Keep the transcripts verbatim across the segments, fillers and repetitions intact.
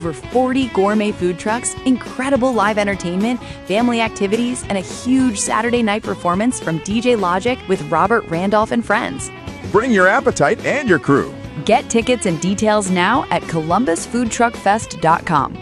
Over forty gourmet food trucks, incredible live entertainment, family activities, and a huge Saturday night performance from D J Logic with Robert Randolph and friends. Bring your appetite and your crew. Get tickets and details now at columbus food truck fest dot com.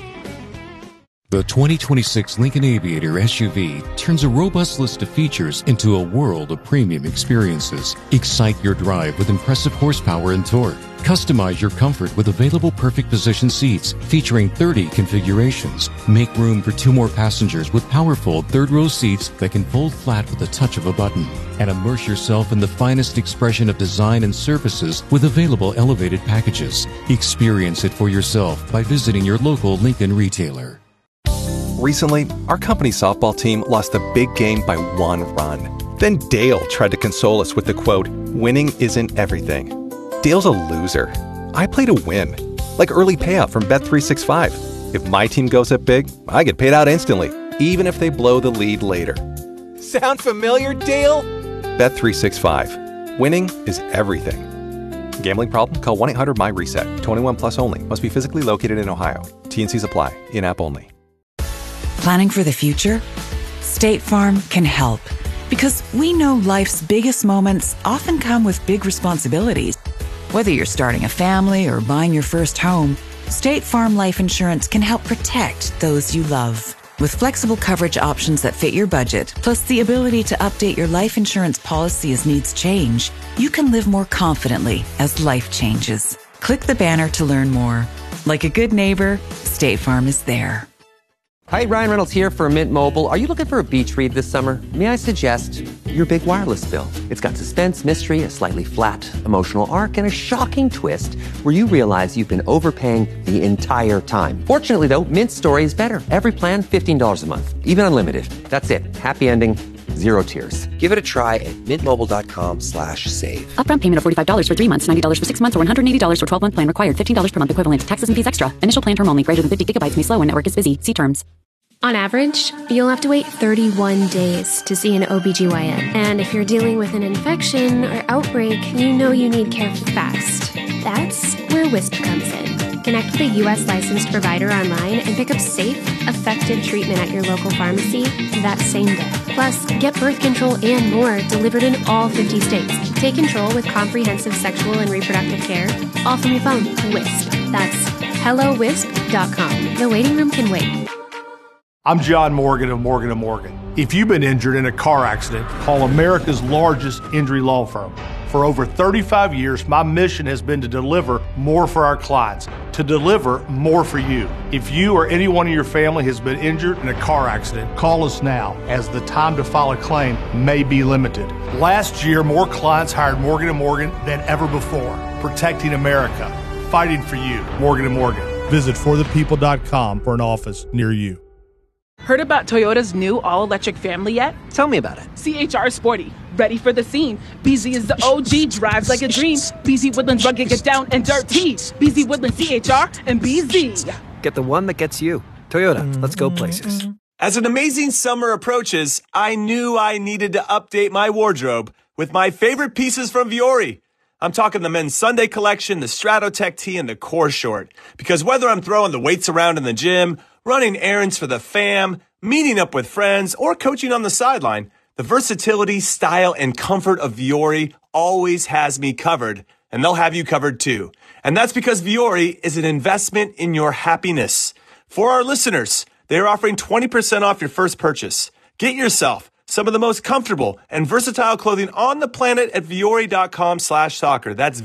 The twenty twenty-six Lincoln Aviator S U V turns a robust list of features into a world of premium experiences. Excite your drive with impressive horsepower and torque. Customize your comfort with available perfect position seats featuring thirty configurations. Make room for two more passengers with powerful third-row seats that can fold flat with the touch of a button. And immerse yourself in the finest expression of design and services with available elevated packages. Experience it for yourself by visiting your local Lincoln retailer. Recently, our company's softball team lost a big game by one run. Then Dale tried to console us with the quote, "Winning isn't everything." Dale's a loser. I play to win. Like early payout from Bet three sixty-five. If my team goes up big, I get paid out instantly, even if they blow the lead later. Sound familiar, Dale? Bet three sixty-five. Winning is everything. Gambling problem? Call one eight hundred M Y reset. twenty-one plus only. Must be physically located in Ohio. T and Cs apply. In-app only. Planning for the future? State Farm can help. Because we know life's biggest moments often come with big responsibilities. Whether you're starting a family or buying your first home, State Farm Life Insurance can help protect those you love. With flexible coverage options that fit your budget, plus the ability to update your life insurance policy as needs change, you can live more confidently as life changes. Click the banner to learn more. Like a good neighbor, State Farm is there. Hi, Ryan Reynolds here for Mint Mobile. Are you looking for a beach read this summer? May I suggest your big wireless bill? It's got suspense, mystery, a slightly flat emotional arc, and a shocking twist where you realize you've been overpaying the entire time. Fortunately, though, Mint's story is better. Every plan, fifteen dollars a month. Even unlimited. That's it. Happy ending. Zero tears. Give it a try at mintmobile.com slash save. Upfront payment of forty-five dollars for three months, ninety dollars for six months, or one hundred eighty dollars for twelve-month plan required. fifteen dollars per month equivalent. Taxes and fees extra. Initial plan term only. Greater than fifty gigabytes may slow when network is busy. See terms. On average, you'll have to wait thirty-one days to see an O B G Y N. And if you're dealing with an infection or outbreak, you know you need care fast. That's where Wisp comes in. Connect with a U S licensed provider online and pick up safe, effective treatment at your local pharmacy that same day. Plus, get birth control and more delivered in all fifty states. Take control with comprehensive sexual and reproductive care, all from your phone. Wisp. That's hello wisp dot com. The waiting room can wait. I'm John Morgan of Morgan and Morgan. If you've been injured in a car accident, call America's largest injury law firm. For over thirty-five years, my mission has been to deliver more for our clients, to deliver more for you. If you or anyone in your family has been injured in a car accident, call us now, as the time to file a claim may be limited. Last year, more clients hired Morgan and Morgan than ever before, protecting America, fighting for you. Morgan and Morgan. Visit for the people dot com for an office near you. Heard about Toyota's new all-electric family yet? Tell me about it. C H R Sporty, ready for the scene. B Z is the O G, drives like a dream. B Z Woodlands rugged, get down and dirty. B Z Woodlands, C H R, and B Z. Get the one that gets you. Toyota, let's go places. As an amazing summer approaches, I knew I needed to update my wardrobe with my favorite pieces from Vuori. I'm talking the men's Sunday collection, the Stratotech tee, and the core short. Because whether I'm throwing the weights around in the gym, running errands for the fam, meeting up with friends, or coaching on the sideline, the versatility, style, and comfort of Vuori always has me covered, and they'll have you covered too. And that's because Vuori is an investment in your happiness. For our listeners, they are offering twenty percent off your first purchase. Get yourself some of the most comfortable and versatile clothing on the planet at Vuori.com slash soccer. That's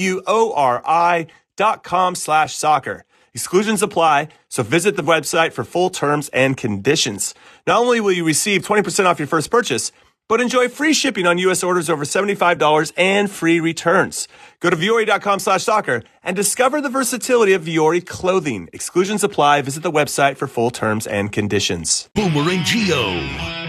V-U-O-R-I dot com slash soccer. Exclusions apply, so visit the website for full terms and conditions. Not only will you receive twenty percent off your first purchase, but enjoy free shipping on U S orders over seventy-five dollars and free returns. Go to Vuori.com slash soccer and discover the versatility of Vuori clothing. Exclusions apply. Visit the website for full terms and conditions. Boomer and Gio.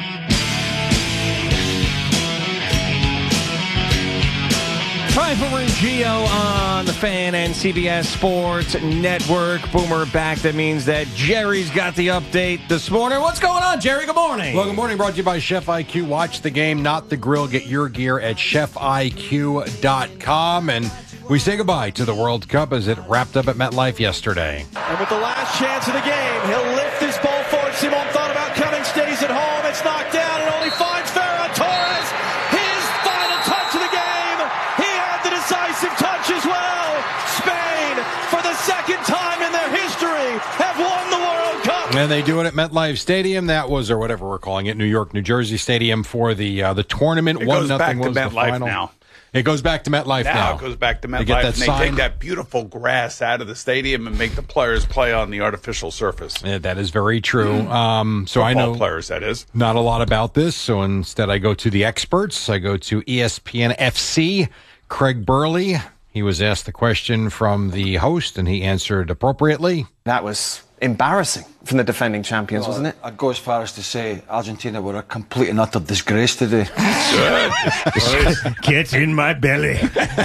Hi, Boomer and Gio on the Fan and C B S Sports Network. Boomer back. That means that Jerry's got the update this morning. What's going on, Jerry? Good morning. Well, good morning. Brought to you by Chef I Q. Watch the game, not the grill. Get your gear at chef I Q dot com. And We say goodbye to the World Cup as it wrapped up at MetLife yesterday. And with the last chance of the game, he'll lift his ball forward. Simon thought about coming, stays at home. It's knocked down and only finds Ferran Torres. His final touch of the game. He had the decisive touch as well. Spain, for the second time in their history, have won the World Cup. And they do it at MetLife Stadium. That was, or whatever we're calling it, New York, New Jersey Stadium for the uh, the tournament. It One goes nothing back to was the MetLife final. now. It goes back to MetLife now. Now it goes back to They get MetLife, that and they sign. take that beautiful grass out of the stadium and make the players play on the artificial surface. Yeah, that is very true. Um, so I Football know players, that is. not a lot about this, so instead I go to the experts. I go to E S P N F C, Craig Burley. He was asked the question from the host, and he answered appropriately. That was embarrassing from the defending champions, Well, wasn't it? I'd go as far as to say Argentina were a complete and utter disgrace today. Gets in my belly.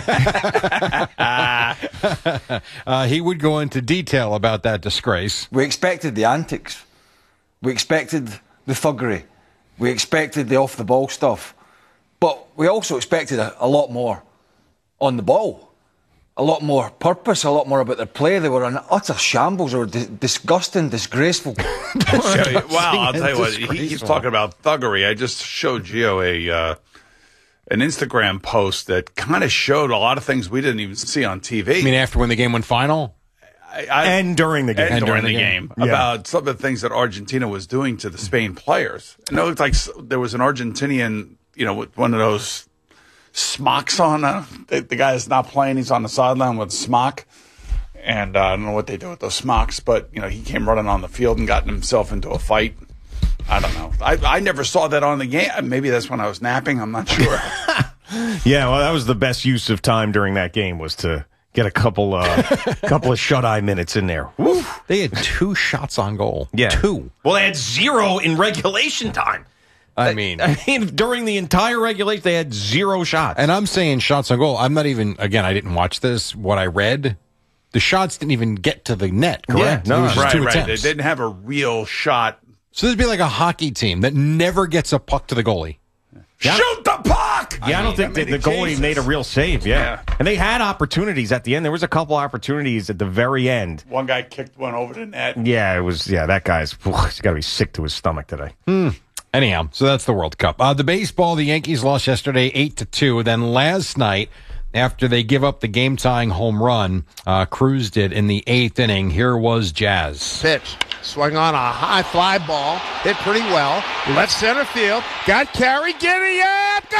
uh, he would go into detail about that disgrace. We expected the antics. We expected the thuggery. We expected the off-the-ball stuff. But we also expected a, a lot more on the ball. A lot more purpose, a lot more about their play. They were an utter shambles. They were di- disgusting, disgraceful. Well, I'll tell you what, he, he's talking about thuggery. I just showed Gio a uh, an Instagram post that kind of showed a lot of things we didn't even see on T V. I mean, after when the game went final? I, I, and during the game. And, And during, during the the game. game. Yeah. About some of the things that Argentina was doing to the Spain players. And it looked like s- there was an Argentinian, you know, with one of those smocks on. Uh, the, the guy is not playing. He's on the sideline with a smock. And uh, I don't know what they do with those smocks, but, you know, he came running on the field and gotten himself into a fight. I don't know. I, I never saw that on the game. Maybe that's when I was napping. I'm not sure. Yeah, well, that was the best use of time during that game was to get a couple uh, couple of shut-eye minutes in there. Woo. They had two shots on goal. Yeah. Two. Well, they had zero in regulation time. I mean, I mean, during the entire regulation, they had zero shots. And I'm saying shots on goal. I'm not even, again, I didn't watch this. What I read, the shots didn't even get to the net, correct? Yeah, no, it was just right, two right. attempts. They didn't have a real shot. So there'd be like a hockey team that never gets a puck to the goalie. Yeah. Shoot the puck! Yeah, I, I don't mean, think I the, mean, the goalie Jesus. made a real save, yeah. Yeah. And they had opportunities at the end. There was a couple opportunities at the very end. One guy kicked one over the net. Yeah, it was, yeah, that guy's, he's got to be sick to his stomach today. Hmm. Anyhow, so that's the World Cup. Uh, the baseball, the Yankees lost yesterday eight to two. Then last night, after they give up the game-tying home run, uh, Cruz did in the eighth inning. Here was Jazz. Pitch. Swung on a high fly ball. Hit pretty well. Left center field. Got carry. Giddy up.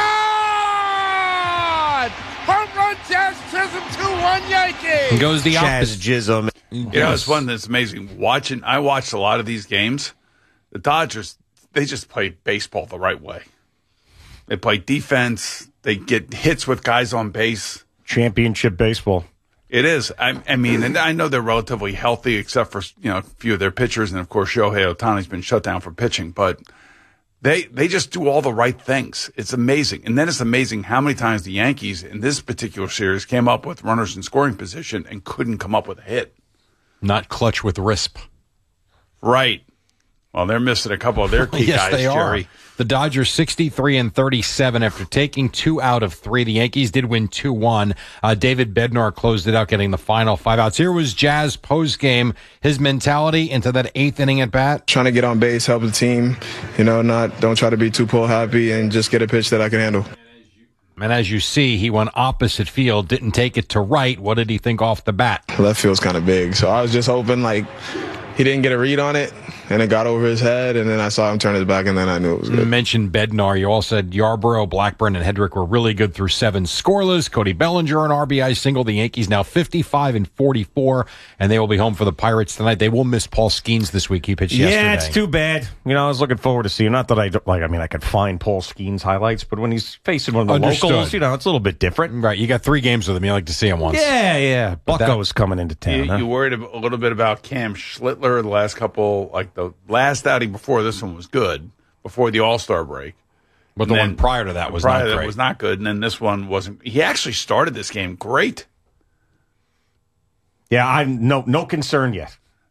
Gone! Home run, Jazz Chisholm. two one Yankees. And goes the Jazz opposite. Jism. You know, it's one that's amazing. Watching, I watched a lot of these games. The Dodgers, they just play baseball the right way. They play defense. They get hits with guys on base. Championship baseball. It is. I, I mean, and I know they're relatively healthy, except for you know a few of their pitchers, and of course Shohei Ohtani's been shut down for pitching. But they they just do all the right things. It's amazing, and then it's amazing how many times the Yankees in this particular series came up with runners in scoring position and couldn't come up with a hit. Not clutch with R I S P. Right. Well, they're missing a couple of their key yes, guys, they Jerry. are. The Dodgers sixty-three and thirty-seven after taking two out of three. The Yankees did win two one. Uh, David Bednar closed it out, getting the final five outs. Here was Jazz post-game. His mentality into that eighth inning at bat. Trying to get on base, help the team. You know, not don't try to be too pull happy and just get a pitch that I can handle. And as you see, he went opposite field, didn't take it to right. What did he think off the bat? Left field's kind of big, so I was just hoping like he didn't get a read on it, and it got over his head, and then I saw him turn his back, and then I knew it was good. You mentioned Bednar. You all said Yarborough, Blackburn, and Hedrick were really good through seven scoreless. Cody Bellinger, an R B I single. The Yankees now fifty-five and forty-four, and they will be home for the Pirates tonight. They will miss Paul Skeens this week. He pitched Yeah, yesterday. it's too bad. You know, I was looking forward to seeing. Not that I don't- like. I mean, I could find Paul Skeens highlights, but when he's facing one of the Understood. locals, you know, it's a little bit different. Right, you got three games with him. You like to see him once. Yeah, yeah. But that- Bucko's coming into town. You, huh? you worried a little bit about Cam Schlittler the last couple, like the last outing before this one was good, before the All-Star break. But the And one then- prior to that was prior not to that great. was not good, and then this one wasn't. He actually started this game great. Yeah, I'm no no concern yet.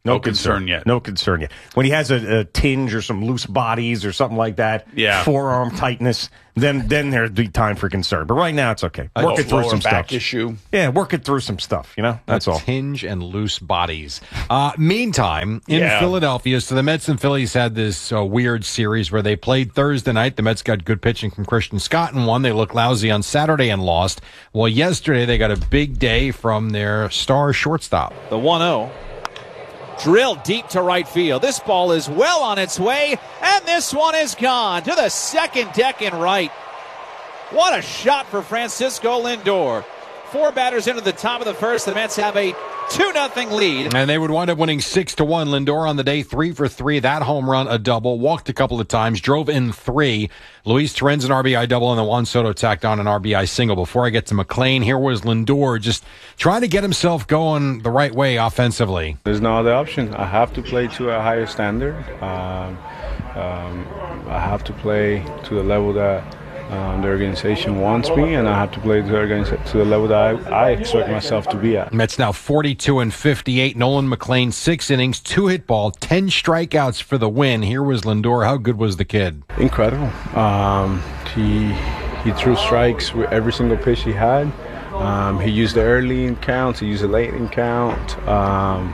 No concern yet. No concern yet. When he has a, a tinge or some loose bodies or something like that, Yeah. forearm tightness, then then there'd be time for concern. But right now, it's okay. A Work it through lower some back stuff. issue. Yeah, work it through some stuff. You know, that's a all. Tinge and loose bodies. Uh, meantime, in Yeah. Philadelphia, so the Mets and Phillies had this uh, weird series where they played Thursday night. The Mets got good pitching from Christian Scott and won. They looked lousy on Saturday and lost. Well, yesterday they got a big day from their star shortstop. The one oh. Drilled deep to right field. This ball is well on its way, and this one is gone to the second deck in right. What a shot for Francisco Lindor. Four batters into the top of the first. The Mets have a two nothing lead. And they would wind up winning six to one. Lindor on the day, three for three. That home run, a double. Walked a couple of times. Drove in three. Luis Torrens an R B I double, and then Juan Soto tacked on an R B I single. Before I get to McLean, here was Lindor just trying to get himself going the right way offensively. There's no other option. I have to play to a higher standard. Um, um, I have to play to the level that Um, the organization wants me, and I have to play to the, organiza- to the level that I, I expect myself to be at. Mets now forty-two and fifty-eight. Nolan McLean, six innings, two hit ball, ten strikeouts for the win. Here was Lindor. How good was the kid? Incredible. Um, he he threw strikes with every single pitch he had. Um, he used the early in counts. He used the late in count. Um,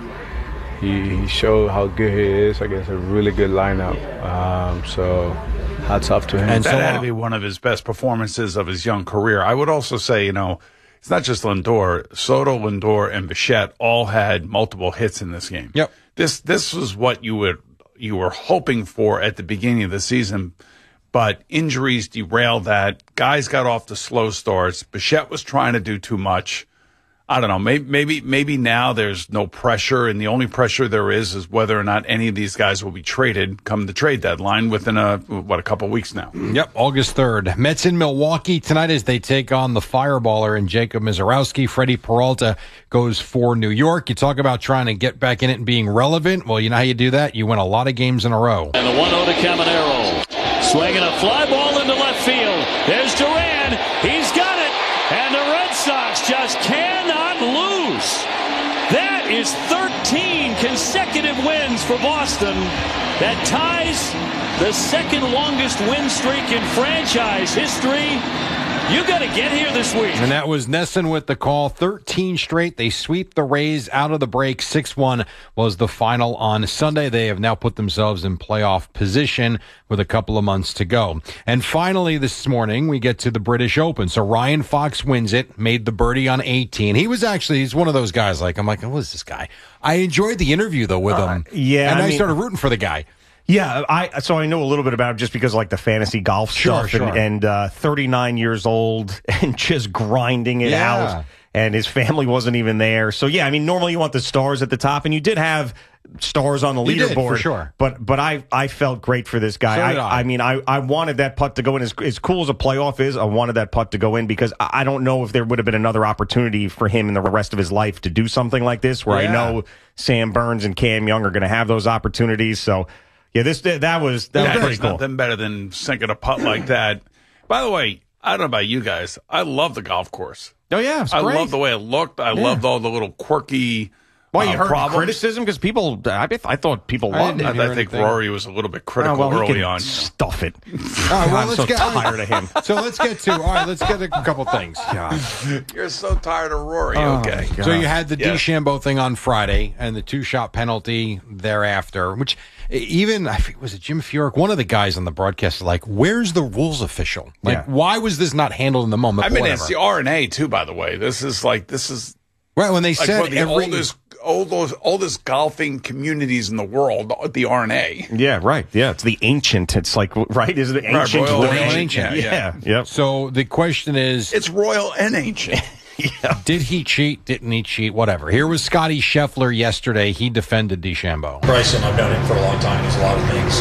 he, he showed how good he is against a really good lineup. Um, so. Hats off to him. And that had to be one of his best performances of his young career. I would also say, you know, it's not just Lindor. Soto, Lindor, and Bichette all had multiple hits in this game. Yep. This this was what you would you were hoping for at the beginning of the season, but injuries derailed that. Guys got off to slow starts. Bichette was trying to do too much. I don't know. Maybe, maybe, maybe now there's no pressure, and the only pressure there is is whether or not any of these guys will be traded come the trade deadline within a what a couple weeks now. Yep, August third. Mets in Milwaukee tonight as they take on the fireballer and Jacob Mizorowski. Freddie Peralta goes for New York. You talk about trying to get back in it and being relevant. Well, you know how you do that? You win a lot of games in a row. And the one oh to Caminero. Swinging a fly ball into left field. There's Duran. He's got it. And the Red Sox just cannot lose. That is thirteen consecutive wins for Boston. That ties the second longest win streak in franchise history. You got to get here this week. And that was Nesson with the call. thirteen straight. They sweep the Rays out of the break. six one was the final on Sunday. They have now put themselves in playoff position with a couple of months to go. And finally this morning, we get to the British Open. So Ryan Fox wins it, made the birdie on eighteen. He was actually, he's one of those guys like, I'm like, who is this guy? I enjoyed the interview, though, with uh, him. Yeah. And I, I mean, started rooting for the guy. Yeah, I so I know a little bit about it just because of, like, the fantasy golf Sure, stuff, sure. and, and uh, thirty-nine years old and just grinding it Yeah. out, and his family wasn't even there. So yeah, I mean, normally you want the stars at the top, and you did have stars on the You did, leaderboard for sure. But but I I felt great for this guy. So did I. I mean, I I wanted that putt to go in. As as cool as a playoff is, I wanted that putt to go in because I I don't know if there would have been another opportunity for him in the rest of his life to do something like this, where Yeah. I know Sam Burns and Cam Young are going to have those opportunities. So. Yeah, this that was that was There's pretty cool. nothing better than sinking a putt like that. By the way, I don't know about you guys. I love the golf course. Oh yeah, it's I great. love the way it looked. I Yeah. loved all the little quirky. Well, you uh, heard problems. criticism because people. I, I thought people I loved didn't it. I, I think Rory was a little bit critical Oh, well, he early can on. Stuff it. All right, well, I'm let's so get tired of him. So let's get to, all right, let's get a couple things. You're so tired of Rory. Oh, okay. So you had the Yeah. DeChambeau thing on Friday and the two-shot penalty thereafter, which even, I think, was it Jim Furyk? One of the guys on the broadcast is like, where's the rules official? Like, Yeah. why was this not handled in the moment? I mean, Whatever. it's the R and A too. By the way, this is like this is Right, when they like said one of the every... oldest, oldest, oldest golfing communities in the world. The R and A. Yeah, right. Yeah, it's the ancient. It's like right. Is it Right, ancient? Royal Royal Ancient, ancient. yeah, Yeah. yeah. Yep. So the question is... It's royal and ancient. Yeah. Did he cheat? Didn't he cheat? Whatever. Here was Scotty Scheffler yesterday. He defended DeChambeau. Bryson, I've known him for a long time. He's a lot of things.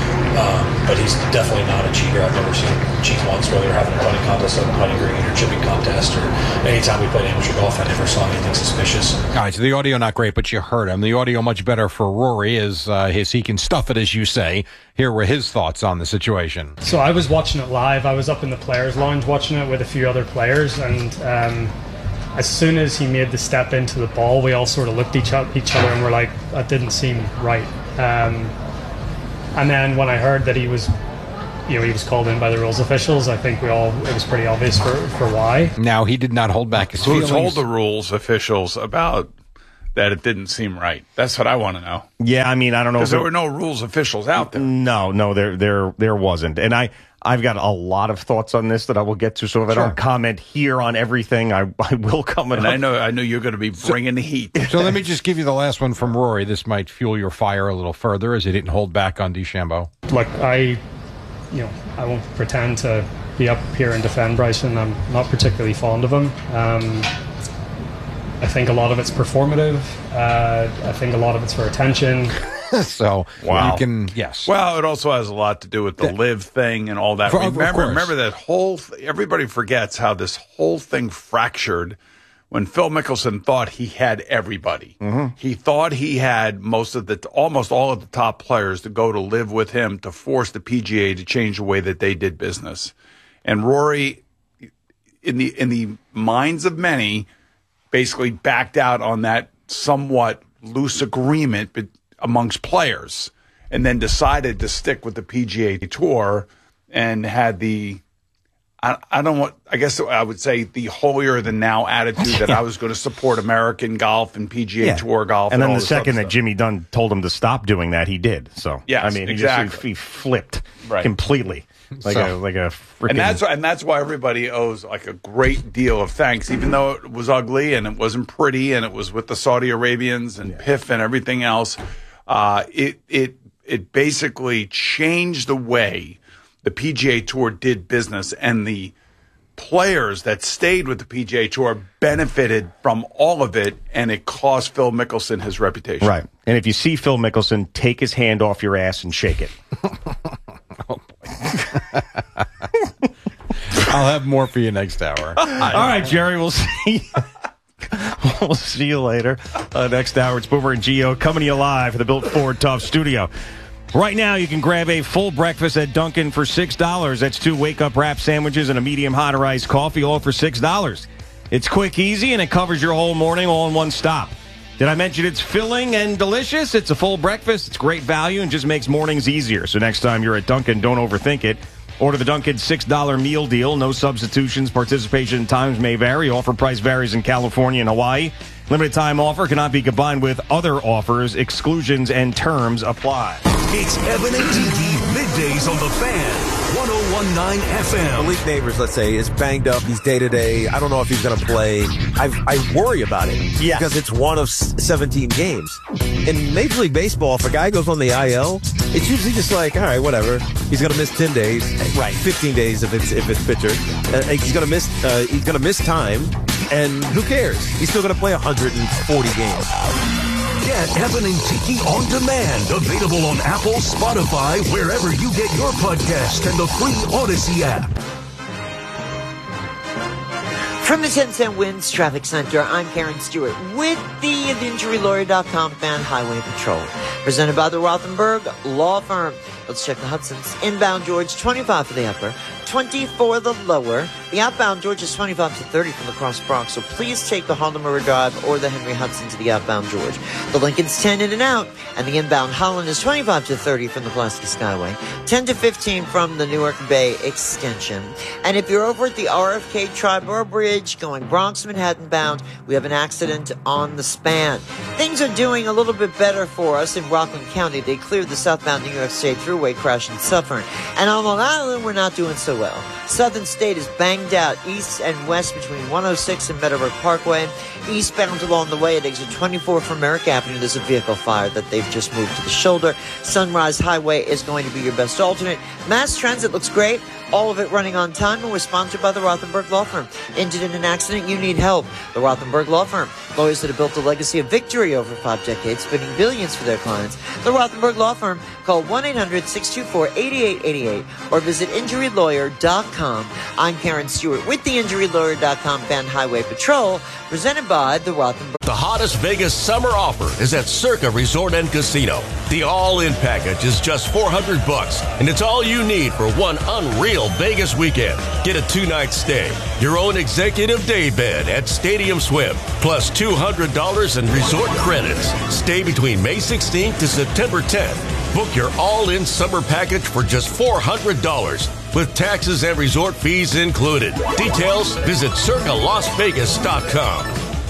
Um, but he's definitely not a cheater. I've never seen him cheat once, whether having a putting contest on a putting green or chipping contest, or anytime we played amateur golf, I never saw anything suspicious. All right, so the audio not great, but you heard him. The audio much better for Rory, as uh, his, he can stuff it, as you say. Here were his thoughts on the situation. So I was watching it live. I was up in the players' lounge watching it with a few other players, and um, as soon as he made the step into the ball, we all sort of looked at each, each other and were like, that didn't seem right. Um, and then when I heard that he was, you know, he was called in by the rules officials, I think we all, it was pretty obvious for, for why. Now, he did not hold back his Who feelings. told the rules officials about that it didn't seem right? That's what I want to know. Yeah, I mean, I don't know. Because there were no rules officials out there. No, no, there, there, there wasn't. And I, I've got a lot of thoughts on this that I will get to. So if I Sure. don't comment here on everything, I, I will comment. And up. I know, I know you're going to be bringing the heat. So let me just give you the last one from Rory. This might fuel your fire a little further, as he didn't hold back on DeChambeau. Look, I, you know, I won't pretend to be up here and defend Bryson. I'm not particularly fond of him. Um, I think a lot of it's performative. Uh, I think a lot of it's for attention. So Wow. you can, yes. Well, it also has a lot to do with the live thing and all that. For- of remember, course. remember that whole. Th- everybody forgets how this whole thing fractured when Phil Mickelson thought he had everybody. Mm-hmm. He thought he had most of the, almost all of the top players to go to live with him to force the P G A to change the way that they did business. And Rory, in the in the minds of many, basically backed out on that somewhat loose agreement but amongst players, and then decided to stick with the P G A Tour and had the, I, I don't want, I guess I would say the holier than now attitude that I was going to support American golf and P G A Yeah. Tour golf. And then all the this second other that stuff. Jimmy Dunn told him to stop doing that, he did. So Yes, I mean, he, exactly. just, he, he flipped Right. completely, like So- a like a freaking. And that's why, and that's why everybody owes like a great deal of thanks, even though it was ugly and it wasn't pretty and it was with the Saudi Arabians and P I F and everything else. Uh, it it it basically changed the way the P G A Tour did business, and the players that stayed with the P G A Tour benefited from all of it, and it cost Phil Mickelson his reputation. Right. And if you see Phil Mickelson, take his hand off your ass and shake it. I'll have more for you next hour. All right, Jerry, we'll see. We'll see you later. Uh, next hour, it's Boomer and Gio coming to you live from the Built Ford Tough studio. Right now, you can grab a full breakfast at Dunkin' for six dollars. That's two wake-up wrap sandwiches and a medium hot or iced coffee, all for six dollars. It's quick, easy, and it covers your whole morning all in one stop. Did I mention it's filling and delicious? It's a full breakfast. It's great value and just makes mornings easier. So next time you're at Dunkin', don't overthink it. Order the Dunkin' six dollar meal deal. No substitutions. Participation times may vary. Offer price varies in California and Hawaii. Limited time offer cannot be combined with other offers. Exclusions and terms apply. It's Evan and Tiki middays on the Fan, one oh one point nine F M. Malik Neighbors, let's say, is banged up. He's day to day. I don't know if he's going to play. I I worry about it yes. because it's one of seventeen games. In Major League Baseball, if a guy goes on the I L, it's usually just like, all right, whatever. He's going to miss ten days, right? Fifteen days if it's if it's pitcher. Uh, he's going to miss. Uh, he's going to miss time, and who cares? He's still going to play one hundred forty games. Get Evan and Tiki on demand. Available on Apple, Spotify, wherever you get your podcast, and the free Odyssey app. From the ten cent Winds Traffic Center, I'm Karen Stewart with the injury lawyer dot com Fan Highway Patrol. Presented by the Rothenberg Law Firm. Let's check the Hudson's. Inbound George, twenty-five for the upper, twenty for the lower. The outbound George is twenty-five to thirty from the Cross Bronx, so please take the Harlem River Drive or the Henry Hudson to the outbound George. The Lincoln's ten in and out, and the inbound Holland is twenty-five to thirty from the Pulaski Skyway, ten to fifteen from the Newark Bay Extension. And if you're over at the R F K Triborough Bridge going Bronx Manhattan bound, we have an accident on the span. Things are doing a little bit better for us in Rockland County. They cleared the southbound New York State Thruway crash in Suffern. And on Long Island, we're not doing so well. Southern State is banged out east and west between one oh six and Meadowbrook Parkway. Eastbound along the way at exit twenty-four from Merrick Avenue, there's a vehicle fire that they've just moved to the shoulder. Sunrise Highway is going to be your best alternate. Mass transit looks great. All of it running on time, and we're sponsored by the Rothenberg Law Firm. Injured in an accident, you need help. The Rothenberg Law Firm. Lawyers that have built a legacy of victory over five decades, spending billions for their clients. The Rothenberg Law Firm. Call one eight hundred six two four eight eight eight eight or visit injury lawyer dot com. I'm Karen Karen Stewart with the Injury Lawyer dot com Fan Highway Patrol, presented by the Rothenberg. The hottest Vegas summer offer is at Circa Resort and Casino. The all-in package is just four hundred bucks, and it's all you need for one unreal Vegas weekend. Get a two-night stay, your own executive day bed at Stadium Swim, plus two hundred dollars in resort credits. Stay between May sixteenth to September tenth. Book your all-in summer package for just four hundred dollars, with taxes and resort fees included. Details, visit circa las vegas dot com.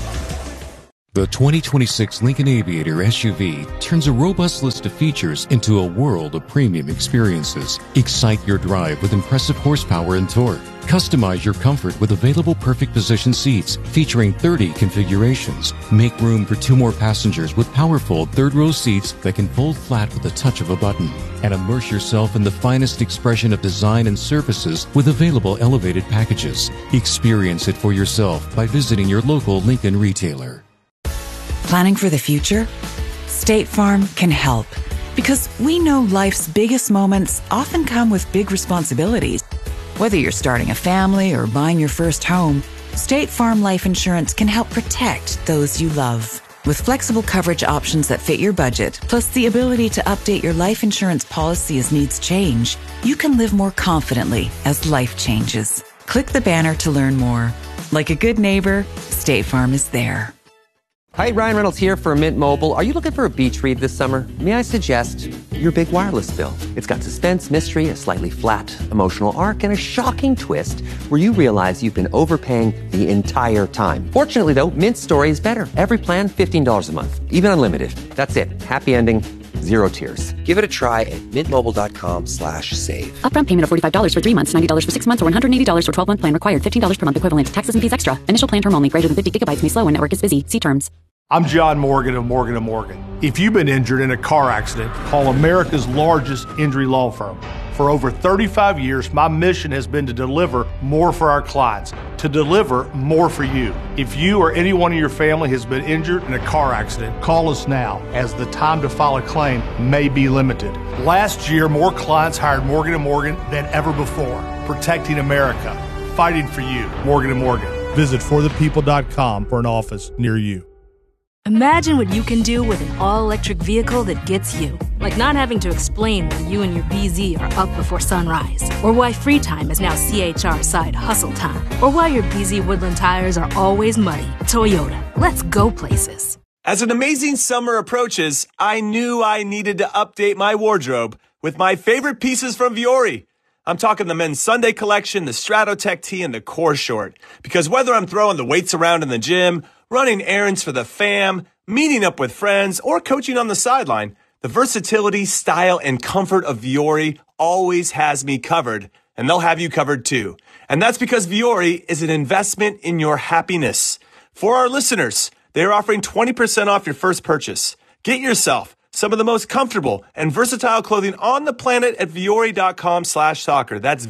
The twenty twenty-six Lincoln Aviator S U V turns a robust list of features into a world of premium experiences. Excite your drive with impressive horsepower and torque. Customize your comfort with available perfect position seats featuring thirty configurations. Make room for two more passengers with powerful third-row seats that can fold flat with the touch of a button. And immerse yourself in the finest expression of design and services with available elevated packages. Experience it for yourself by visiting your local Lincoln retailer. Planning for the future? State Farm can help, because we know life's biggest moments often come with big responsibilities. Whether you're starting a family or buying your first home, State Farm Life Insurance can help protect those you love. With flexible coverage options that fit your budget, plus the ability to update your life insurance policy as needs change, you can live more confidently as life changes. Click the banner to learn more. Like a good neighbor, State Farm is there. Hi, Ryan Reynolds here for Mint Mobile. Are you looking for a beach read this summer? May I suggest your big wireless bill? It's got suspense, mystery, a slightly flat, emotional arc, and a shocking twist where you realize you've been overpaying the entire time. Fortunately, though, Mint's story is better. Every plan, fifteen dollars a month, even unlimited. That's it. Happy ending, zero tears. Give it a try at mintmobile.com slash save. Upfront payment of forty-five dollars for three months, ninety dollars for six months, or one hundred eighty dollars for twelve-month plan required. fifteen dollars per month equivalent. Taxes and fees extra. Initial plan term only. Greater than fifty gigabytes may slow when network is busy. See terms. I'm John Morgan of Morgan and Morgan. If you've been injured in a car accident, call America's largest injury law firm. For over thirty-five years, my mission has been to deliver more for our clients, to deliver more for you. If you or anyone in your family has been injured in a car accident, call us now, as the time to file a claim may be limited. Last year, more clients hired Morgan and Morgan than ever before, protecting America, fighting for you. Morgan and Morgan. Visit for the people dot com for an office near you. Imagine what you can do with an all-electric vehicle that gets you. Like not having to explain why you and your B Z are up before sunrise. Or why free time is now C H R side hustle time. Or why your B Z Woodland tires are always muddy. Toyota, let's go places. As an amazing summer approaches, I knew I needed to update my wardrobe with my favorite pieces from Vuori. I'm talking the men's Sunday collection, the Stratotech tee, and the core short. Because whether I'm throwing the weights around in the gym, running errands for the fam, meeting up with friends, or coaching on the sideline, the versatility, style, and comfort of Vuori always has me covered, and they'll have you covered too. And that's because Vuori is an investment in your happiness. For our listeners, they are offering twenty percent off your first purchase. Get yourself some of the most comfortable and versatile clothing on the planet at Vuori.com slash soccer. That's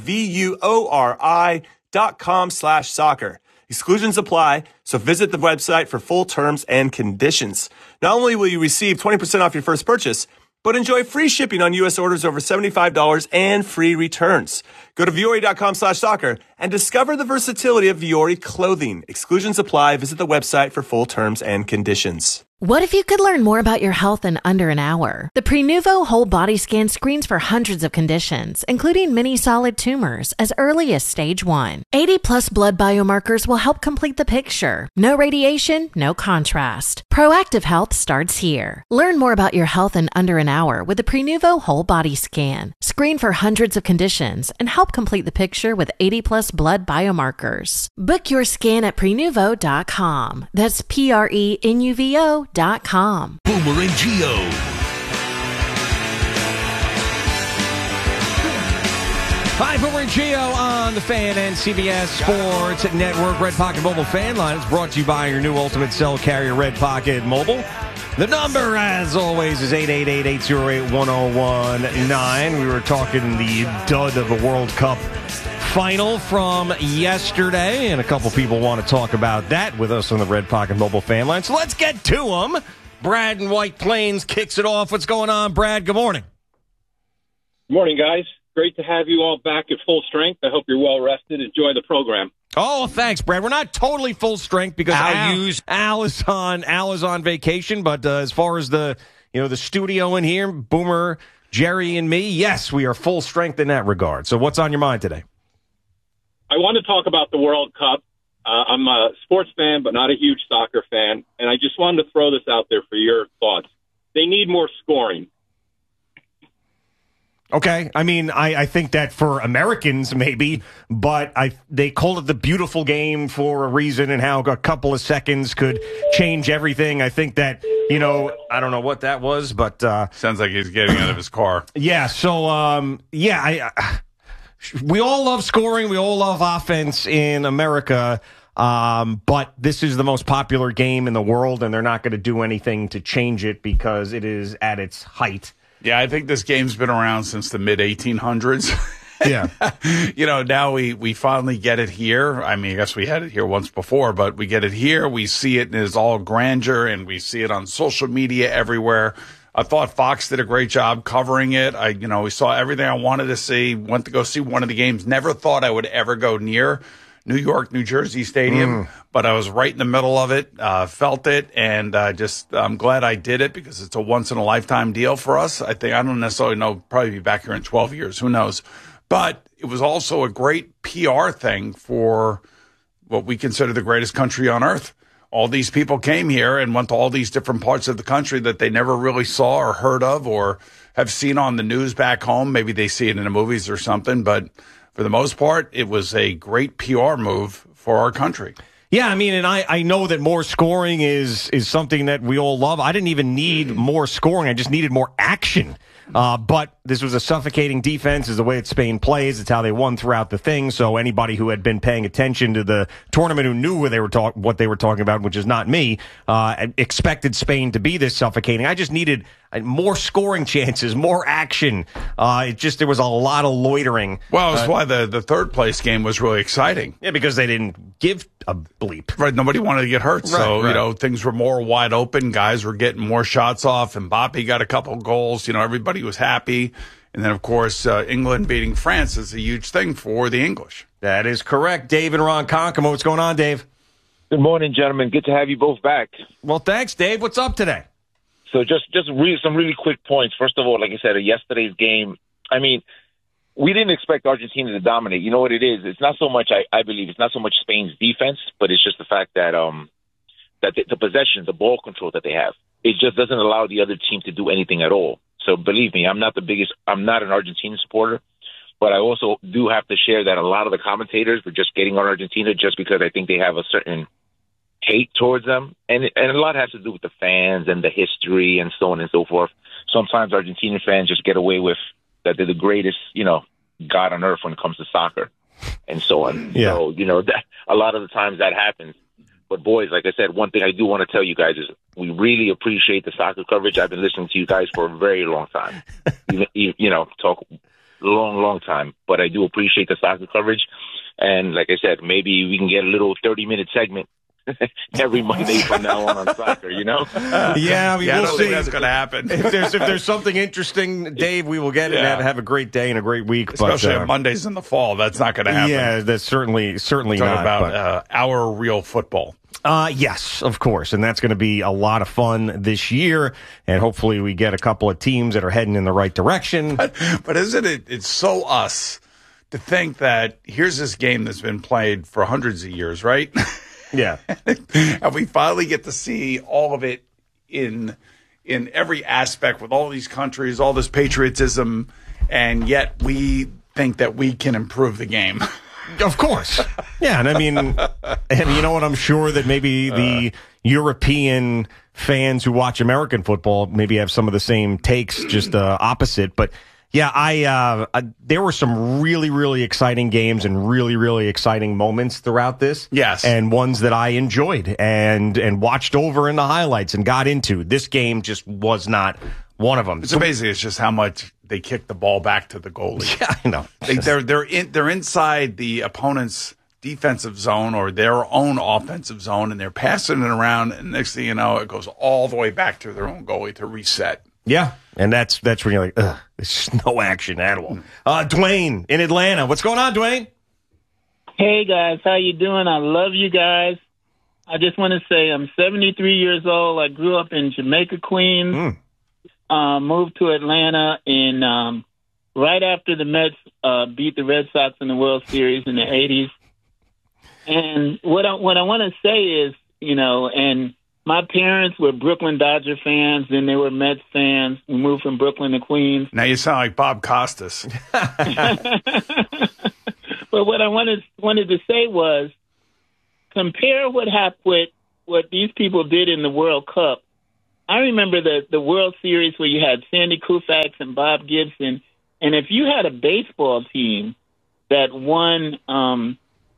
V-U-O-R-I dot com slash soccer. Exclusions apply, so visit the website for full terms and conditions. Not only will you receive twenty percent off your first purchase, but enjoy free shipping on U S orders over seventy-five dollars and free returns. Go to Vuori.com slash soccer and discover the versatility of Vuori clothing. Exclusions apply. Visit the website for full terms and conditions. What if you could learn more about your health in under an hour? The Prenuvo Whole Body Scan screens for hundreds of conditions, including many solid tumors, as early as stage one. eighty plus blood biomarkers will help complete the picture. No radiation, no contrast. Proactive health starts here. Learn more about your health in under an hour with the Prenuvo Whole Body Scan. Screen for hundreds of conditions and help complete the picture with eighty plus blood biomarkers. Book your scan at prenuvo dot com. That's P R E N U V O dot com. Boomer and Geo. Hi, Boomer and Geo on the Fan and C B S Sports Network. Red Pocket Mobile Fan Line is brought to you by your new Ultimate Cell Carrier, Red Pocket Mobile. The number, as always, is eight eight eight, eight oh eight, one oh one nine. We were talking the dud of the World Cup final from yesterday, and a couple people want to talk about that with us on the Red Pocket Mobile Fan Line. So let's get to them. Brad in White Plains kicks it off. What's going on, Brad? Good morning. Good morning, guys. Great to have you all back at full strength. I hope you're well rested. Enjoy the program. Oh, thanks, Brad. We're not totally full strength because Al Al, Hughes- Al is on Al is on vacation. But uh, as far as the you know the studio in here, Boomer, Jerry, and me, yes, we are full strength in that regard. So, what's on your mind today? I want to talk about the World Cup. Uh, I'm a sports fan, but not a huge soccer fan. And I just wanted to throw this out there for your thoughts. They need more scoring. Okay, I mean, I, I think that for Americans, maybe, but I they called it the beautiful game for a reason and how a couple of seconds could change everything. I think that, you know, I don't know what that was, but... Uh, Sounds like he's getting out of his car. Yeah, so, um, yeah, I, I, we all love scoring. We all love offense in America, um, but this is the most popular game in the world, and they're not going to do anything to change it because it is at its height. Yeah, I think this game's been around since the mid eighteen hundreds. Yeah. You know, now we, we finally get it here. I mean, I guess we had it here once before, but we get it here. We see it in its all grandeur, and we see it on social media everywhere. I thought Fox did a great job covering it. I, you know, we saw everything I wanted to see. Went to go see one of the games. Never thought I would ever go near New York, New Jersey Stadium, mm. but I was right in the middle of it, uh, felt it, and uh, just I'm glad I did it because it's a once-in-a-lifetime deal for us. I think I don't necessarily know, probably be back here in twelve years, who knows. But it was also a great P R thing for what we consider the greatest country on earth. All these people came here and went to all these different parts of the country that they never really saw or heard of or have seen on the news back home. Maybe they see it in the movies or something, but for the most part, it was a great P R move for our country. Yeah, I mean, and I, I know that more scoring is is something that we all love. I didn't even need more scoring. I just needed more action. Uh, but this was a suffocating defense is the way that Spain plays. It's how they won throughout the thing. So anybody who had been paying attention to the tournament who knew what they were, talk- what they were talking about, which is not me, uh, expected Spain to be this suffocating. I just needed more scoring chances, more action. Uh, it just, there was a lot of loitering. Well, that's uh, why the, the third place game was really exciting. Yeah, because they didn't give a bleep. Right, nobody wanted to get hurt. Right, so, right. you know, things were more wide open. Guys were getting more shots off. And Mbappe got a couple goals. You know, everybody was happy. And then, of course, uh, England beating France is a huge thing for the English. That is correct. Dave and Ron Konkoma. What's going on, Dave? Good morning, gentlemen. Good to have you both back. Well, thanks, Dave. What's up today? So just just really, some really quick points. First of all, like I said, yesterday's game, I mean, we didn't expect Argentina to dominate. You know what it is? It's not so much, I, I believe, it's not so much Spain's defense, but it's just the fact that um that the, the possession, the ball control that they have, it just doesn't allow the other team to do anything at all. So believe me, I'm not the biggest, I'm not an Argentina supporter, but I also do have to share that a lot of the commentators were just getting on Argentina just because I think they have a certain hate towards them. And, and a lot has to do with the fans and the history and so on and so forth. Sometimes Argentinian fans just get away with that they're the greatest, you know, God on earth when it comes to soccer and so on. Yeah. So, you know, that, a lot of the times that happens. But, boys, like I said, one thing I do want to tell you guys is we really appreciate the soccer coverage. I've been listening to you guys for a very long time. Even, you know, talk long, long time. But I do appreciate the soccer coverage. And like I said, maybe we can get a little thirty-minute segment every Monday from now on on soccer, you know? Yeah, we yeah, will I don't see. think that's going to happen. If there's if there's something interesting, Dave, we will get it. Yeah. And have, have a great day and a great week. Especially but, uh, on Mondays in the fall. That's not going to happen. Yeah, that's certainly certainly Talking not. about but, uh, our real football. Uh, yes, of course. And that's going to be a lot of fun this year. And hopefully we get a couple of teams that are heading in the right direction. But, but isn't it, it's so us to think that here's this game that's been played for hundreds of years, right? Yeah. And we finally get to see all of it in in every aspect with all these countries, all this patriotism, and yet we think that we can improve the game. Of course. Yeah, and I mean, and you know what? I'm sure that maybe the uh, European fans who watch American football maybe have some of the same takes, just uh, opposite. But yeah, I, uh, I there were some really, really exciting games and really, really exciting moments throughout this. Yes, and ones that I enjoyed and and watched over in the highlights and got into. This game just was not one of them. It's amazing. It's just how much they kick the ball back to the goalie. Yeah, I know. They, they're they're in, they're inside the opponent's defensive zone or their own offensive zone, and they're passing it around. And next thing you know, it goes all the way back to their own goalie to reset. Yeah, and that's that's when you're like, ugh, there's just no action at all. Uh, Dwayne in Atlanta. What's going on, Dwayne? Hey, guys. How you doing? I love you guys. I just want to say I'm seventy-three years old. I grew up in Jamaica, Queens, Mm. uh, moved to Atlanta in um, right after the Mets uh, beat the Red Sox in the World Series in the eighties. And what I, what I want to say is, you know, and my parents were Brooklyn Dodger fans, then they were Mets fans. We moved from Brooklyn to Queens. Now you sound like Bob Costas. But what I wanted wanted to say was, compare what happened with what these people did in the World Cup. I remember the the World Series where you had Sandy Koufax and Bob Gibson, and if you had a baseball team that won, um,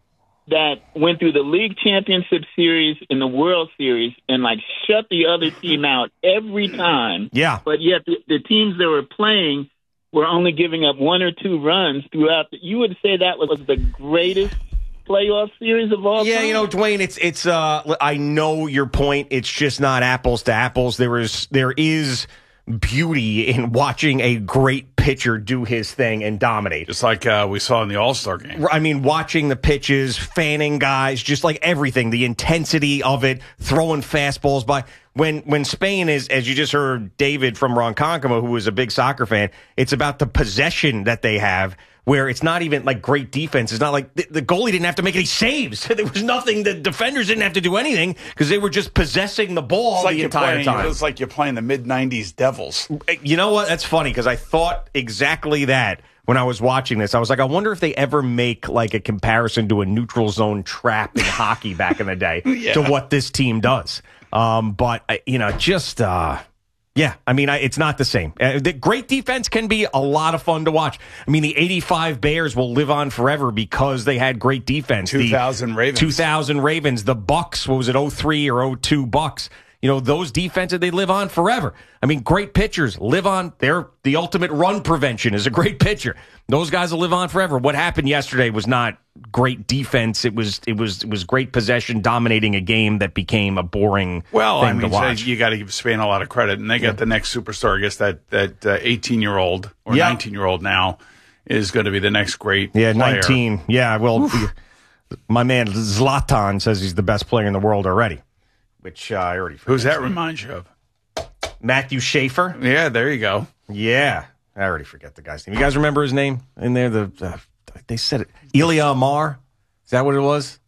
that went through the League Championship Series and the World Series and like shut the other team out every time, yeah, but yet the, the teams that were playing were only giving up one or two runs throughout, the, you would say that was the greatest playoff series of all Yeah, time? you know, Dwayne, it's it's. Uh, I know your point. It's just not apples to apples. There is there is beauty in watching a great pitcher do his thing and dominate, just like uh, we saw in the All-Star game. I mean, watching the pitches, fanning guys, just like everything, the intensity of it, throwing fastballs by. When when Spain is, as you just heard David from Ronkonkoma, who was a big soccer fan, it's about the possession that they have, where it's not even like great defense. It's not like the, the goalie didn't have to make any saves. There was nothing. The defenders didn't have to do anything because they were just possessing the ball It's like the you're entire playing, time. It's like you're playing the mid nineties Devils. You know what? That's funny because I thought exactly that when I was watching this. I was like, I wonder if they ever make like a comparison to a neutral zone trap in hockey back in the day Yeah. to what this team does. Um, but, uh, you know, just, uh, yeah, I mean, I, it's not the same. Uh, the great defense can be a lot of fun to watch. I mean, the eighty-five Bears will live on forever because they had great defense. two thousand the Ravens. two thousand Ravens. The Bucks, what was it, oh three or oh two Bucks? You know, those defenses, they live on forever. I mean, great pitchers live on. They're the ultimate run prevention is a great pitcher. Those guys will live on forever. What happened yesterday was not great defense. It was it was it was great possession, dominating a game that became a boring Well, thing I mean, to watch. you got to give Spain a lot of credit, and they got Yeah. the next superstar. I guess that that uh, eighteen-year-old or Yeah. nineteen-year-old now is going to be the next great Yeah, player. nineteen. Yeah, well, my man Zlatan says he's the best player in the world already, which uh, I already forgot. Who's that remind you of? Matthew Schaefer. Yeah, there you go. Yeah, I already forget the guy's name. You guys remember his name in there? The uh, they said it. Ilya Amar. Is that what it was?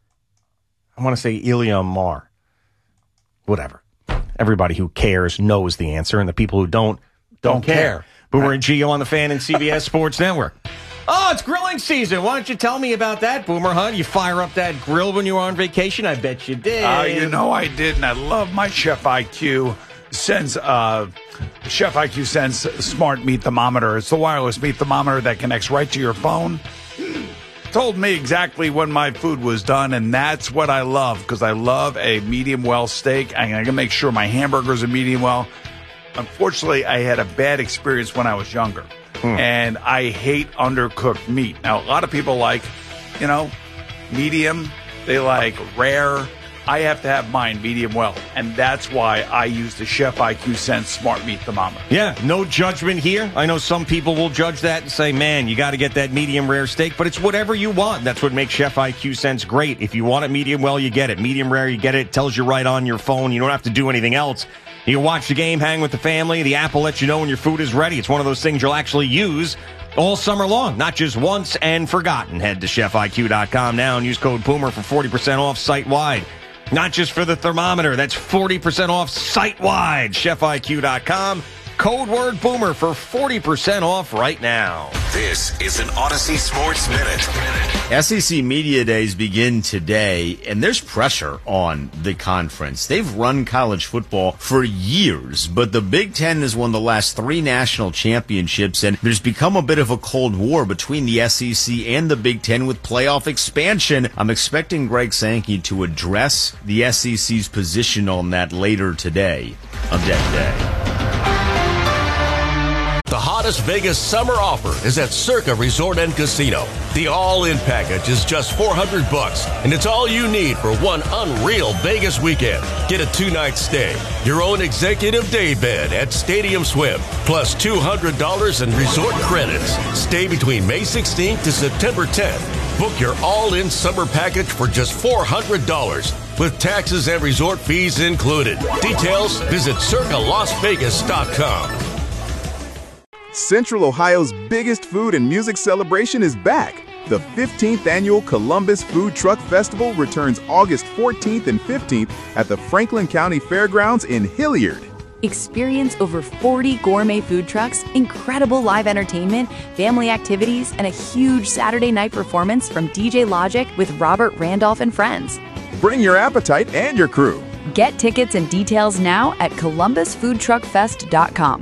I want to say Ilya Amar. Whatever. Everybody who cares knows the answer, and the people who don't don't, Don't care. care. Boomer and Gio on the Fan and C B S Sports Network. Oh, it's grilling season. Why don't you tell me about that, Boomer Hunt? You fire up that grill when you were on vacation? I bet you did. Uh, you know I did, and I love my Chef I Q. Sends uh, Chef I Q sends smart meat thermometer. It's the wireless meat thermometer that connects right to your phone. Told me exactly when my food was done, and that's what I love because I love a medium well steak. I can make sure my hamburgers are medium well. Unfortunately, I had a bad experience when I was younger, and I hate undercooked meat. Now, a lot of people like, you know, medium. They like rare. I have to have mine medium well, and that's why I use the Chef I Q Sense Smart Meat Thermometer. Yeah, no judgment here. I know some people will judge that and say, man, you got to get that medium rare steak, but it's whatever you want. That's what makes Chef I Q Sense great. If you want it medium well, you get it. Medium rare, you get it. It tells you right on your phone. You don't have to do anything else. You can watch the game, hang with the family. The app will let you know when your food is ready. It's one of those things you'll actually use all summer long, not just once and forgotten. Head to chef I Q dot com now and use code Boomer for forty percent off site-wide. Not just for the thermometer. That's forty percent off site-wide. chef I Q dot com. Code word Boomer for forty percent off right now. This is an Odyssey Sports Minute. S E C Media Days begin today, and there's pressure on the conference. They've run college football for years, but the Big Ten has won the last three national championships, and there's become a bit of a cold war between the S E C and the Big Ten with playoff expansion. I'm expecting Greg Sankey to address the S E C's position on that later today on Deck Day. The hottest Vegas summer offer is at Circa Resort and Casino. The all-in package is just four hundred bucks, and it's all you need for one unreal Vegas weekend. Get a two-night stay, your own executive day bed at Stadium Swim, plus two hundred dollars in resort credits. Stay between May sixteenth to September tenth. Book your all-in summer package for just four hundred dollars, with taxes and resort fees included. Details, visit circa las vegas dot com. Central Ohio's biggest food and music celebration is back. The fifteenth Annual Columbus Food Truck Festival returns August fourteenth and fifteenth at the Franklin County Fairgrounds in Hilliard. Experience over forty gourmet food trucks, incredible live entertainment, family activities, and a huge Saturday night performance from D J Logic with Robert Randolph and friends. Bring your appetite and your crew. Get tickets and details now at columbus food truck fest dot com.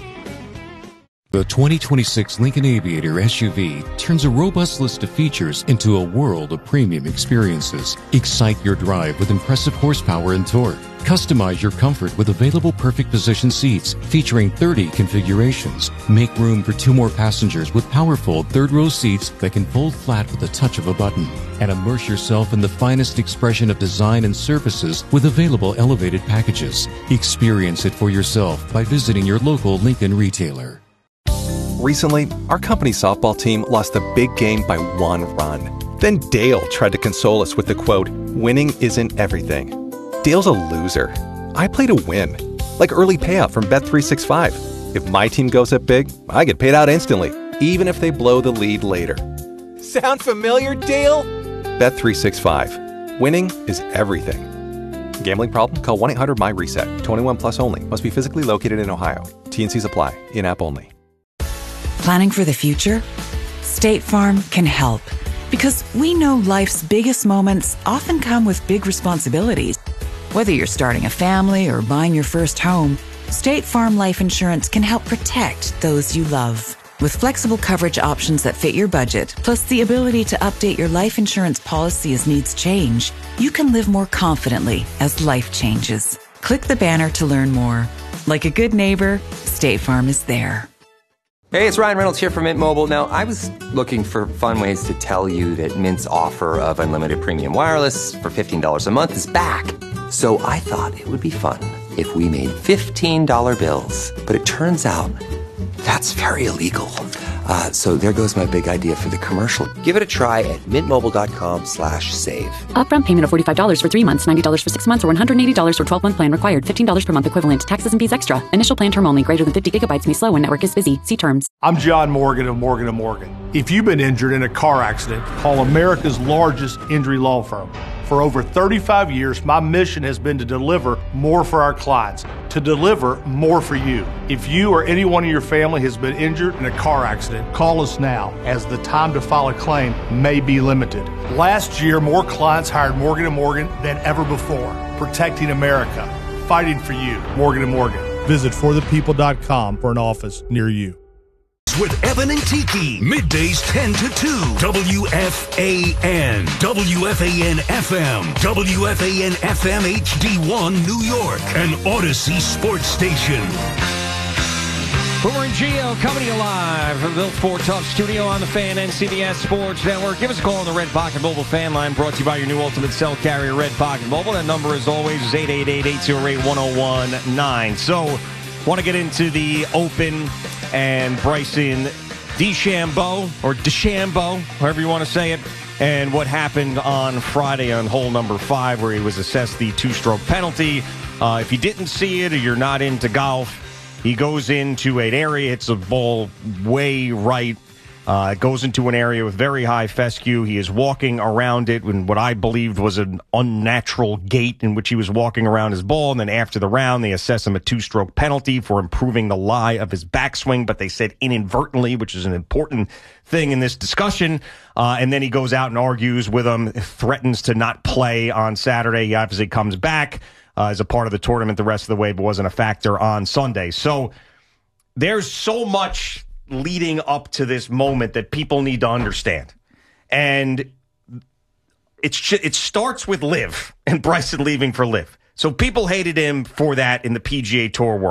The twenty twenty-six Lincoln Aviator S U V turns a robust list of features into a world of premium experiences. Excite your drive with impressive horsepower and torque. Customize your comfort with available perfect position seats featuring thirty configurations. Make room for two more passengers with powerful third-row seats that can fold flat with the touch of a button. And immerse yourself in the finest expression of design and services with available elevated packages. Experience it for yourself by visiting your local Lincoln retailer. Recently, our company's softball team lost a big game by one run. Then Dale tried to console us with the quote, "Winning isn't everything." Dale's a loser. I play to win. Like early payout from Bet three sixty-five. If my team goes up big, I get paid out instantly, even if they blow the lead later. Sound familiar, Dale? Bet three sixty-five. Winning is everything. Gambling problem? Call one eight hundred M Y reset. twenty-one plus only. Must be physically located in Ohio. T and Cs apply. In-app only. Planning for the future? State Farm can help. Because we know life's biggest moments often come with big responsibilities. Whether you're starting a family or buying your first home, State Farm Life Insurance can help protect those you love. With flexible coverage options that fit your budget, plus the ability to update your life insurance policy as needs change, you can live more confidently as life changes. Click the banner to learn more. Like a good neighbor, State Farm is there. Hey, it's Ryan Reynolds here from Mint Mobile. Now, I was looking for fun ways to tell you that Mint's offer of unlimited premium wireless for fifteen dollars a month is back. So I thought it would be fun if we made fifteen dollar bills. But it turns out that's very illegal. Uh, so there goes my big idea for the commercial. Give it a try at mintmobile.com slash save. Upfront payment of forty-five dollars for three months, ninety dollars for six months, or one hundred eighty dollars for twelve-month plan required. fifteen dollars per month equivalent. Taxes and fees extra. Initial plan term only. Greater than fifty gigabytes may slow when network is busy. See terms. I'm John Morgan of Morgan and Morgan. If you've been injured in a car accident, call America's largest injury law firm. For over thirty-five years, my mission has been to deliver more for our clients, to deliver more for you. If you or anyone in your family has been injured in a car accident, call us now, as the time to file a claim may be limited. Last year, more clients hired Morgan and Morgan than ever before, protecting America, fighting for you. Morgan and Morgan. Visit for the people dot com for an office near you. With Evan and Tiki, middays ten to two, W F A N, W F A N F M, W F A N F M H D one New York, an Odyssey sports station. Boomer and Gio coming to you live from the Built Ford Tough studio on the Fan and C B S Sports Network. Give us a call on the Red Pocket Mobile fan line, brought to you by your new ultimate cell carrier, Red Pocket Mobile. That number, as always, is eight eight eight, eight oh eight, one oh one nine. So, want to get into the Open and Bryson DeChambeau, or DeChambeau, however you want to say it, and what happened on Friday on hole number five, where he was assessed the two-stroke penalty. Uh, if you didn't see it or you're not into golf, he goes into an area, hits a ball way right. Uh, it goes into an area with very high fescue. He is walking around it in what I believed was an unnatural gait in which he was walking around his ball. And then after the round, they assess him a two-stroke penalty for improving the lie of his backswing. But they said inadvertently, which is an important thing in this discussion. Uh, and then he goes out and argues with him, threatens to not play on Saturday. He obviously comes back uh, as a part of the tournament the rest of the way, but wasn't a factor on Sunday. So there's so much leading up to this moment that people need to understand. And it's it starts with Liv and Bryson leaving for Liv. So people hated him for that in the P G A Tour world.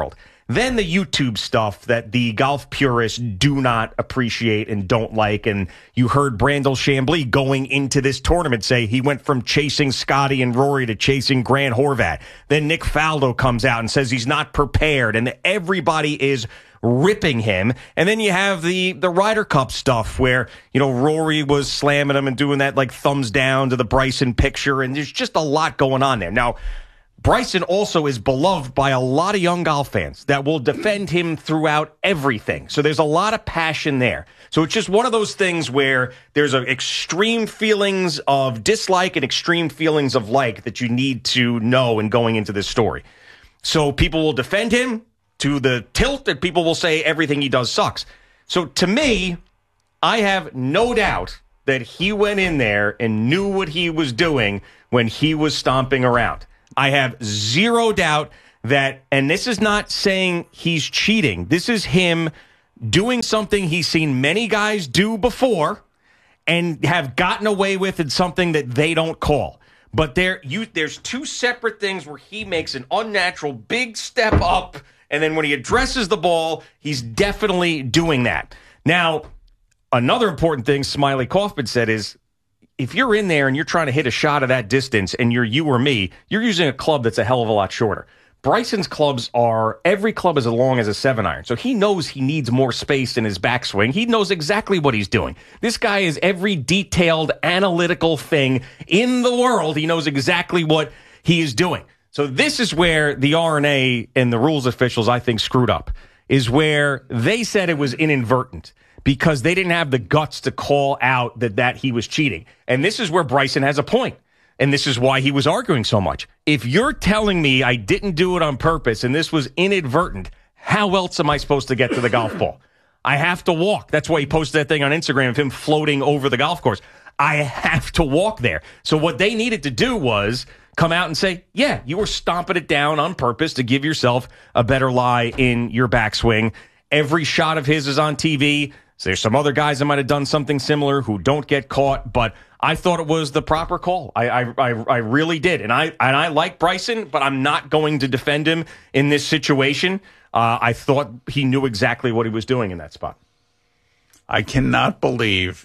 Then the YouTube stuff that the golf purists do not appreciate and don't like. And you heard Brandel Chambly going into this tournament say he went from chasing Scotty and Rory to chasing Grant Horvat. Then Nick Faldo comes out and says he's not prepared, and everybody is ripping him. And then you have the the Ryder Cup stuff where, you know, Rory was slamming him and doing that like thumbs down to the Bryson picture, and there's just a lot going on there. Now, Bryson also is beloved by a lot of young golf fans that will defend him throughout everything. So there's a lot of passion there. So it's just one of those things where there's a extreme feelings of dislike and extreme feelings of like that you need to know in going into this story. So people will defend him to the tilt that people will say everything he does sucks. So to me, I have no doubt that he went in there and knew what he was doing when he was stomping around. I have zero doubt that, and this is not saying he's cheating. This is him doing something he's seen many guys do before and have gotten away with in something that they don't call. But there, you, there's two separate things where he makes an unnatural big step up, and then when he addresses the ball, he's definitely doing that. Now, another important thing Smiley Kaufman said is, if you're in there and you're trying to hit a shot of that distance and you're you or me, you're using a club that's a hell of a lot shorter. Bryson's clubs are, every club is as long as a seven iron. So he knows he needs more space in his backswing. He knows exactly what he's doing. This guy is every detailed analytical thing in the world. He knows exactly what he is doing. So this is where the R N A and the rules officials, I think, screwed up, is where they said it was inadvertent, because they didn't have the guts to call out that, that he was cheating. And this is where Bryson has a point. And this is why he was arguing so much. If you're telling me I didn't do it on purpose and this was inadvertent, how else am I supposed to get to the golf ball? I have to walk. That's why he posted that thing on Instagram of him floating over the golf course. I have to walk there. So what they needed to do was come out and say, yeah, you were stomping it down on purpose to give yourself a better lie in your backswing. Every shot of his is on T V. So there's some other guys that might have done something similar who don't get caught, but I thought it was the proper call. I I I, I really did, and I and I like Bryson, but I'm not going to defend him in this situation. Uh, I thought he knew exactly what he was doing in that spot. I cannot believe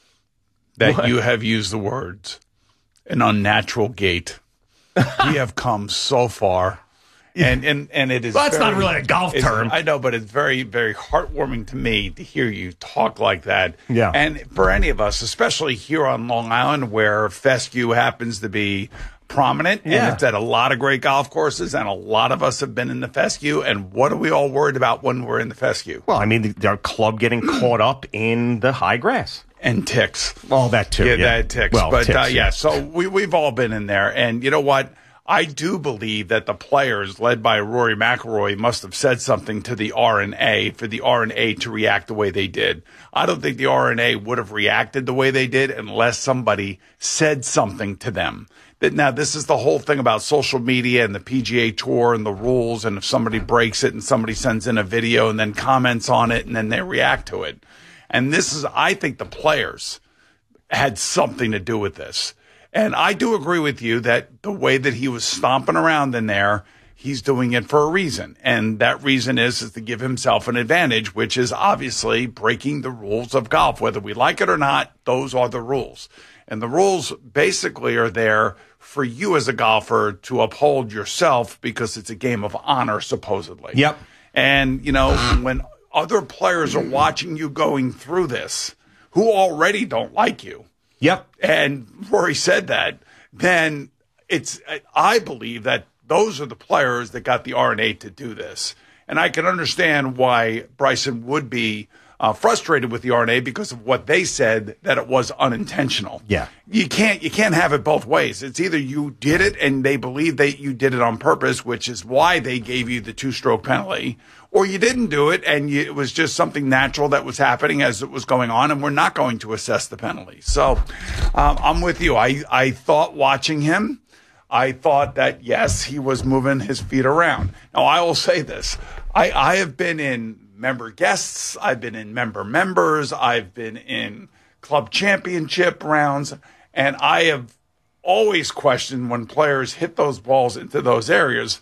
that What? you have used the words an unnatural gait. We have come so far. And, and and it is. Well, that's very, not really a golf it's- term. I know, but it's very, very heartwarming to me to hear you talk like that. Yeah. And for any of us, especially here on Long Island, where fescue happens to be prominent, Yeah. and it's at a lot of great golf courses, and a lot of us have been in the fescue. And what are we all worried about when we're in the fescue? Well, I mean, the, our club getting caught up in the high grass. And ticks. All that too. Yeah, Yeah, that ticks. Well, but ticks, uh, yeah. yeah, so we, we've all been in there. And you know what? I do believe that the players, led by Rory McIlroy, must have said something to the R N A for the R N A to react the way they did. I don't think the R N A would have reacted the way they did unless somebody said something to them. That now, this is the whole thing about social media and the P G A Tour and the rules, and if somebody breaks it and somebody sends in a video and then comments on it and then they react to it. And this is, I think the players had something to do with this. And I do agree with you that the way that he was stomping around in there, he's doing it for a reason. And that reason is, is to give himself an advantage, which is obviously breaking the rules of golf. Whether we like it or not, those are the rules. And the rules basically are there for you as a golfer to uphold yourself because it's a game of honor, supposedly. Yep. And, you know, when other players are watching you going through this, who already don't like you, Yep. and Rory said that, then it's, I believe that those are the players that got the R N A to do this. And I can understand why Bryson would be uh, frustrated with the R N A because of what they said, that it was unintentional. Yeah. You can't, you can't have it both ways. It's either you did it and they believe that you did it on purpose, which is why they gave you the two stroke penalty, or you didn't do it and you, it was just something natural that was happening as it was going on, and we're not going to assess the penalty. So um, I'm with you. I, I thought watching him, I thought that, yes, he was moving his feet around. Now, I will say this. I, I have been in member guests. I've been in member members. I've been in club championship rounds. And I have always questioned when players hit those balls into those areas,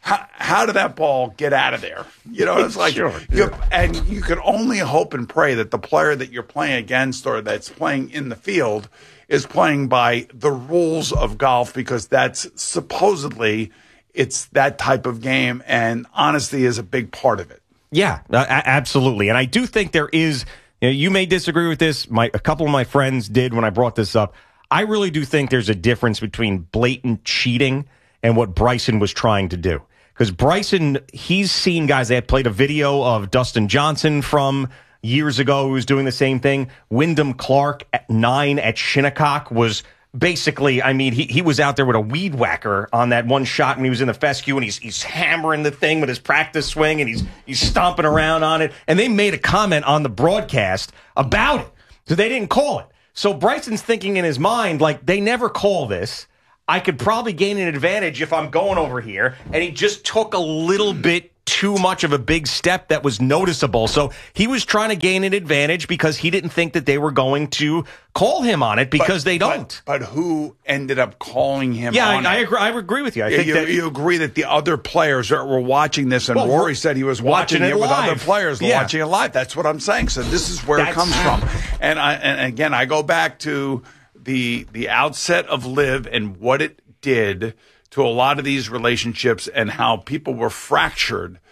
how, how did that ball get out of there? You know, it's like, Sure, you, and you can only hope and pray that the player that you're playing against or that's playing in the field is playing by the rules of golf, because that's supposedly it's that type of game, and honesty is a big part of it. Yeah, uh, absolutely. And I do think there is, you know, you may disagree with this. My, a couple of my friends did when I brought this up. I really do think there's a difference between blatant cheating and what Bryson was trying to do. Because Bryson, he's seen guys that played a video of Dustin Johnson from years ago who was doing the same thing. Wyndham Clark at nine at Shinnecock was basically, I mean, he, he was out there with a weed whacker on that one shot when he was in the fescue, and he's he's hammering the thing with his practice swing, and he's he's stomping around on it. And they made a comment on the broadcast about it, so they didn't call it. So Bryson's thinking in his mind, like, they never call this. I could probably gain an advantage if I'm going over here. And he just took a little bit too much of a big step that was noticeable. So he was trying to gain an advantage because he didn't think that they were going to call him on it, because but, they don't. But, but who ended up calling him yeah, on I, I it? agree. I agree with you. I yeah, think you, that you agree that the other players that were watching this, and well, Rory said he was watching, watching it it with live. other players Yeah. watching it live. That's what I'm saying. So this is where That's, it comes from. And I and again, I go back to the the outset of Live and what it did to a lot of these relationships and how people were fractured